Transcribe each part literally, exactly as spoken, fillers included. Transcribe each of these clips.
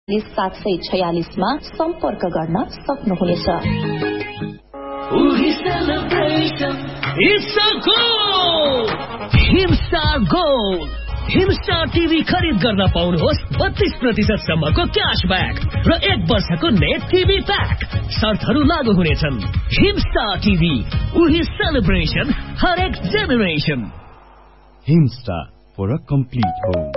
सात सय छयालिसमा सम्पर्क गर्न सक्नुहुनेछ। हिमस्टार गोल्ड हिमस्टार टिभी खरिद गर्न पाउनुहोस् बत्तीस प्रतिशत सम्मको क्यासब्याक र एक वर्षको नेट टिभी प्याक। शर्तहरू लागू हुनेछन्। हिमस्टार टिभी, उही सेलिब्रेसन, हरेक generation. Himstar for a complete home.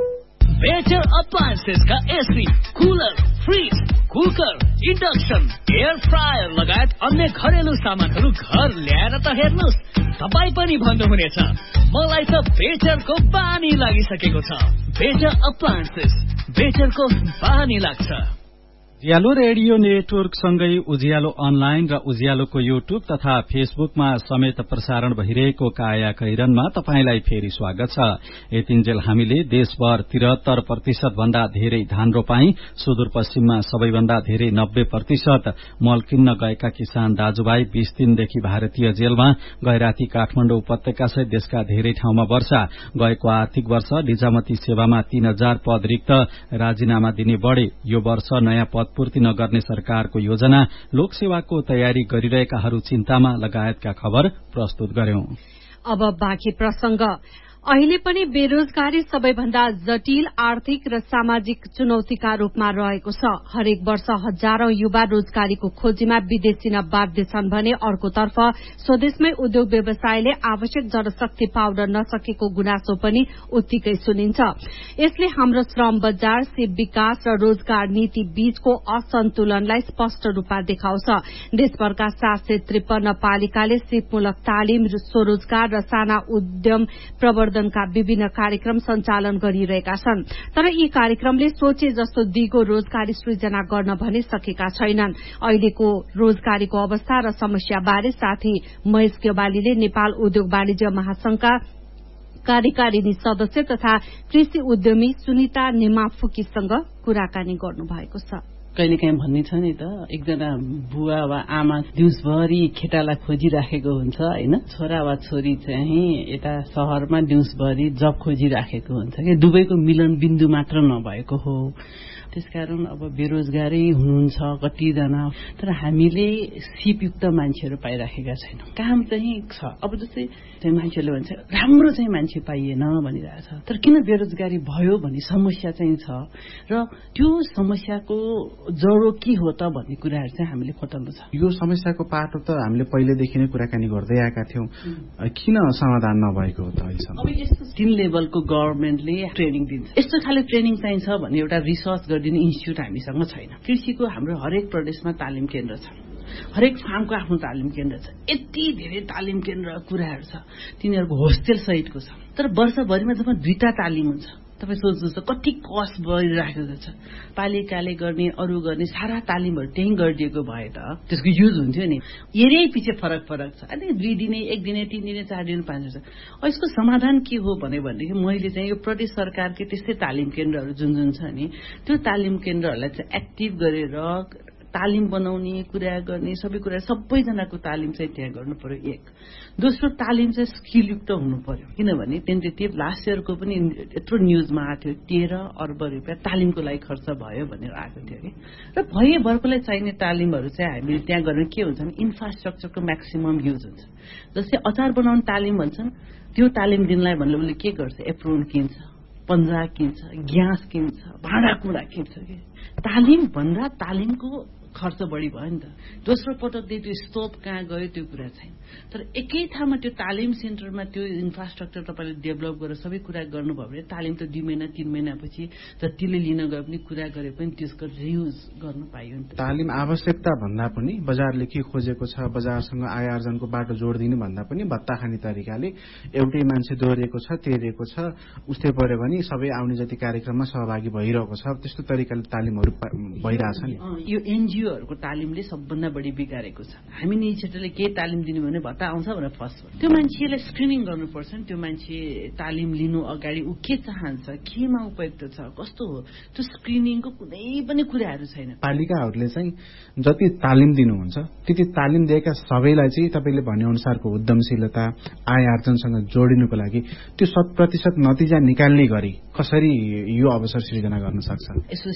Better appliances का AC, cooler, fridge, cooker, induction, air fryer लगायत अन्य घरेलु सामानहरू घर ल्याएर त हेर्नुहोस्, तपाईँ पनि भन्नुहुनेछ मलाई त बेटरको बानी लागिसकेको छ। बेटर अप्लायन्सेस, बेटरको बानी लाग्छ। उज्यालो रेडियो नेटवर्क सँगै उज्यालो अनलाइन र उज्यालोको युट्युब तथा फेसबुकमा समेत प्रसारण भइरहेको काया कैरनमा तपाईंलाई फेरि स्वागत छ। यतिन्जेल हामीले देशभर त्रिहत्तर प्रतिशत भन्दा धेरै धान रोपाई, सुदूरपश्चिममा सबैभन्दा धेरै नब्बे प्रतिशत मल किन्न गएका किसान दाजुभाइ बीस दिनदेखि भारतीय जेलमा, गैराती काठमाडौँ उपत्यका सहित देशका धेरै ठाउँमा वर्षा, गएको आर्थिक वर्ष निजामती सेवामा तीन हजार पद रिक्त, राजीनामा दिने बढ़े, यो वर्ष नयाँ पद पूर्ति नगर्ने सरकारको योजना, लोकसेवाको तयारी गरिरहेकाहरू चिन्तामा लगायतका खबर प्रस्तुत गर्यौं। अब बाँकी प्रसंग। अहिले पनि बेरोजगारी सबैभन्दा जटिल आर्थिक र सामाजिक चुनौतीका रूपमा रहेको छ। हरेक वर्ष हजारौं युवा रोजगारीको खोजीमा विदेशी न बाध्य छन् भने अर्कोतर्फ स्वदेशमै उद्योग व्यवसायले आवश्यक जनशक्ति पाउन नसकेको गुनासो पनि उत्तिकै सुनिन्छ। यसले हाम्रो श्रम बजार, सिप विकास र रोजगार नीति बीचको असन्तुलनलाई स्पष्ट रूपमा देखाउँछ। देशभरका सात सय त्रिपन्न पालिकाले सिपमूलक तालिम, स्वरोजगार र साना उद्यम प्रवर्धन का विभिन्न कार्यक्रम सञ्चालन गरिरहेका छन्, तर यी कार्यक्रमले सोचे जस्तो दिगो रोजगारी सृजना गर्न भने सकेका छैनन्। अहिलेको रोजगारीको अवस्था र समस्या बारे साथी महेश गेवालीले नेपाल उद्योग वाणिज्य महासंघका कार्यकारिणी सदस्य तथा कृषि उद्यमी सुनिता नेमाफुकीसँग कुराकानी गर्नुभएको छ। कहिलेकाहीँ भन्ने छ नि त, एकजना बुवा वा आमा दिउँसभरि केटालाई खोजिराखेको हुन्छ होइन, छोरा वा छोरी चाहिँ यता शहरमा दिउँसभरि जब खोजिराखेको हुन्छ कि दुवैको मिलन बिन्दु मात्र नभएको हो। त्यसकारण अब बेरोजगारी हुनुहुन्छ कतिजना, तर हामीले सिपयुक्त मान्छेहरू पाइराखेका छैनौँ। काम चाहिँ छ, अब जस्तै चाहिँ मान्छेले भन्छ राम्रो चाहिँ मान्छे पाइएन भनिरहेछ, तर किन बेरोजगारी भयो भन्ने समस्या चाहिँ छ र त्यो समस्याको जडो के हो त भन्ने कुराहरू चाहिँ हामीले खोज्नु छ। यो समस्याको पाटो त हामीले पहिलेदेखि नै कुराकानी गर्दै आएका थियौँ, किन समाधान नभएको हो त अहिलेसम्म? अब यस्तो तीन लेभलको गभर्मेन्टले ट्रेनिङ दिन्छ, यस्तो खाले ट्रेनिङ चाहिन्छ भन्ने एउटा रिसर्च गरिदिने इन्स्टिट्युट हामीसँग छैन। कृषिको हाम्रो हरेक प्रदेशमा तालिम केन्द्र छ, हरेक फार्मको आफ्नो तालिम केन्द्र छ, यति धेरै तालिम केन्द्र कुराहरू छ, तिनीहरूको होस्टेल सहितको छ, तर वर्षभरिमा जब दुईटा तालिम हुन्छ तपाईँ सोच्नुहोस् त कति कस्ट बढिराखेको छ। पालिकाले गर्ने अरू गर्ने सारा तालिमहरू त्यहीँ गरिदिएको भए त त्यसको युज हुन्थ्यो नि। हेरै पछि फरक फरक छ, अनि दुई दिने, एक दिने, तीन दिने, चार दिने, पाँच दिने। यसको समाधान के हो भने भनेदेखि मैले चाहिँ यो प्रदेश सरकारकै त्यस्तै तालिम केन्द्रहरू जुन जुन छ नि, त्यो तालिम केन्द्रहरूलाई चाहिँ एक्टिभ गरेर तालिम बनाउने, कुरा गर्ने, सबै कुरा सबैजनाको तालिम चाहिँ त्यहाँ गर्नु पर्यो। एक दोस्रो, तालिम चाहिँ स्किलयुक्त हुनु पर्यो, किनभने टेन्टेटिभ लास्ट इयरको पनि यत्रो न्युजमा आएको थियो तेह्र अर्ब रुपियाँ तालिमको लागि खर्च भयो भनेर आएको थियो कि। र भएभरकोलाई चाहिने तालिमहरू चाहिँ हामीले त्यहाँ गरेर के हुन्छ भने इन्फ्रास्ट्रक्चरको म्याक्सिमम युज हुन्छ। जस्तै अचार बनाउने तालिम भन्छन्, त्यो तालिम दिनलाई भन्ने उसले के गर्छ, एप्रोन किन्छ, पन्जा किन्छ, ग्यास किन्छ, भाँडाकुँडा किन्छ कि। तालिम भन्दा तालिमको खर्च बढी भयो नि त। दोस्रो पटकदेखि त्यो स्टोभ कहाँ गयो त्यो कुरा छैन, तर एकै ठाउँमा त्यो तालिम सेन्टरमा त्यो इन्फ्रास्ट्रक्चर तपाईँले डेभलप गरेर सबै कुरा गर्नुभयो भने तालिम त दुई महिना तीन महिनापछि जतिले लिन गए पनि कुरा गरे पनि त्यसको रियुज गर्नु पाइयो नि त। तालिम आवश्यकता भन्दा पनि बजारले के खोजेको छ, बजारसँग आय आर्जनको बाटो जोडिदिनु भन्दा पनि भत्ता खाने तरिकाले एउटै मान्छे दोहोरिएको छ, तेरिएको छ, उस्तै पर्यो भने सबै आउने जति कार्यक्रममा सहभागी भइरहेको छ, त्यस्तो तरिकाले तालिमहरू भइरहेछ नि। यो एनजिओहरूको तालिमले सबभन्दा बढी बिगारेको छ। हामी निजी क्षेत्रले केही तालिम दिनु भने भत्ता आउँछ भनेर फर्स्ट त्यो मान्छेलाई स्क्रिनिङ गर्नुपर्छ नि। त्यो मान्छे तालिम लिनु अगाडि ऊ के चाहन्छ, केमा उपयुक्त छ, कस्तो हो, त्यो स्क्रिनिङको कुनै पनि कुराहरू छैन। पालिकाहरूले चाहिँ जति तालिम दिनुहुन्छ त्यति तालिम दिएका सबैलाई चाहिँ तपाईँले भने अनुसारको उद्यमशीलता, आय आर्जनसँग जोडिनुको लागि त्यो शत प्रतिशत नतिजा निकाल्ने गरी कसरी यो अवसर सृजना गर्न सक्छ? एसोसिएसनहरू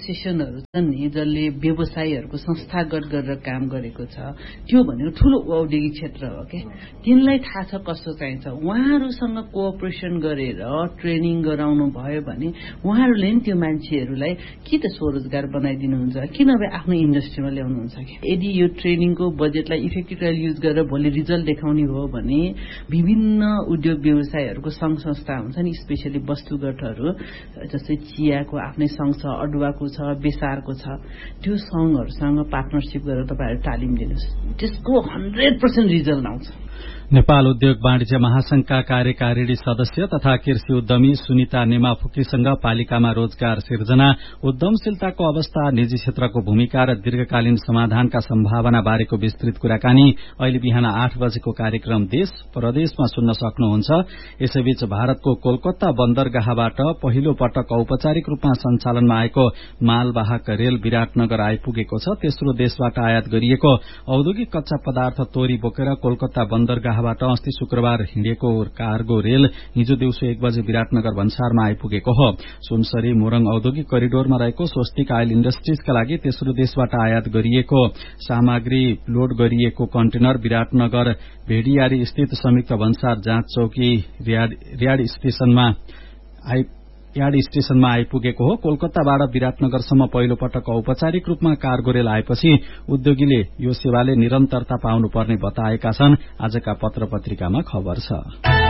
कम्पनीहरू छन् नि जसले व्यवसायीहरूको संस्थागत गरेर काम गरेको छ, त्यो भनेको ठूलो औद्योगिक क्षेत्र हो के, तिनलाई थाहा छ कस्तो चाहिन्छ। उहाँहरूसँग कोअपरेसन गरेर ट्रेनिङ गराउनु भयो भने उहाँहरूले नि त्यो मान्छेहरूलाई कि त स्वरोजगार बनाइदिनुहुन्छ कि नभए आफ्नो इन्डस्ट्रीमा ल्याउनुहुन्छ कि। यदि यो ट्रेनिङको बजेटलाई इफेक्टिभ युज गरेर भोलि रिजल्ट देखाउने हो भने विभिन्न उद्योग व्यवसायहरूको संघ संस्था हुन्छ नि, स्पेशली वस्तुगतहरू जस्तै चियाको आफ्नै संघ छ, अदुवाको छ, बेसारको छ, त्यो संघहरूसँग पार्टनरसिप गरेर तपाईँहरू तालिम दिनुहोस्, त्यसको हन्ड्रेड पर्सेन्ट रिजल्ट आउँछ। नेपाल उद्योग वाणिज्य महासंघका कार्यकारिणी सदस्य तथा कृषि उद्यमी सुनिता नेमाफुकीसँग पालिकामा रोजगार सिर्जना, उद्यमशीलताको अवस्था, निजी क्षेत्रको भूमिका र दीर्घकालीन समाधानका सम्भावना बारेको विस्तृत कुराकानी अहिले बिहान आठ बजेको कार्यक्रम देश प्रदेशमा सुन्न सक्नुहुन्छ। यसैबीच भारतको कोलकाता बन्दरगाहबाट पहिलो पटक औपचारिक रूपमा सञ्चालनमा आएको मालवाहक रेल विराटनगर आइपुगेको छ। तेस्रो देशबाट आयात गरिएको औद्योगिक कच्चा पदार्थ तोरी बोकेर कोलकाता बन्दरगाह बाट अस्ति शुक्रबार हिँडेको कार्गो रेल हिजो दिउँसो एक बजे विराटनगर भन्सारमा आइपुगेको हो। सुनसरी मोरङ औद्योगिक करिडोरमा रहेको स्वस्तिक आयल इण्डस्ट्रीजका लागि तेस्रो देशबाट आयात गरिएको सामग्री लोड गरिएको कन्टेनर विराटनगर भेडियारी स्थित संयुक्त भन्सार जाँच चौकी रियाड स्टेशनमा यार्ड स्टेशनमा आइपुगेको हो। कोलकाताबाट विराटनगरसम्म पहिलो पटक औपचारिक रूपमा कार्गो रेल आएपछि उद्योगीले यो सेवाले निरन्तरता पाउनुपर्ने बताएका छन्। आजका पत्र पत्रिकामा खबर छ।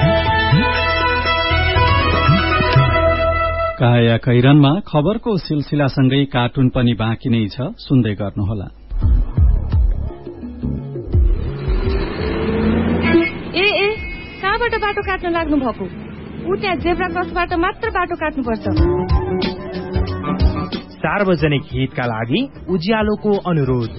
काया कैरनमा खबरको सिलसिलासँगै कार्टुन पनि बाँकी नै छ, सुन्दै गर्नुहोला। ए ए कहाँबाट बाटो काट्न लाग्नु भएको? उ त्यहाँ जेब्रा क्रसबाट मात्र बाटो काट्नुपर्छ। सार्वजनिक हितका लागि उज्यालोको अनुरोध।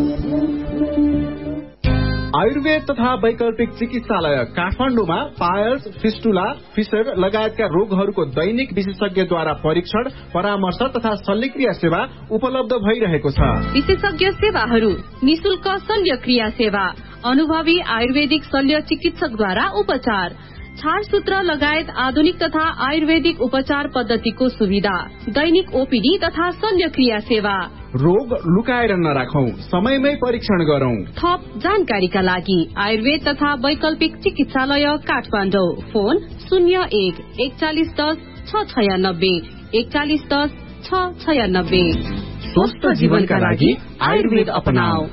आयुर्वेद तथा वैकल्पिक चिकित्सालय काठमाडौँमा पायल्स, फिस्टुला, फिसर लगायतका रोगहरूको दैनिक विशेषज्ञद्वारा परीक्षण, परामर्श तथा शल्यक्रिया सेवा उपलब्ध भइरहेको छ। विशेषज्ञ सेवाहरू, निशुल्क शल्यक्रिया सेवा, अनुभवी आयुर्वेदिक शल्य चिकित्सकद्वारा उपचार, छाडसूत्र लगायत आधुनिक तथा आयुर्वेदिक उपचार पद्धतिको सुविधा, दैनिक ओपीडी तथा शल्यक्रिया सेवा। रोग लुकाएर नराखौं, समयमै परीक्षण गरौं। थप जानकारीका लागि आयुर्वेद तथा वैकल्पिक चिकित्सालय काठमाडौँ, फोन शून्य एक एकचालिस दस छ छयानब्बे एकचालिस दस छ छयानब्बे। स्वस्थ जीवनका लागि आयुर्वेद अपनाऊ।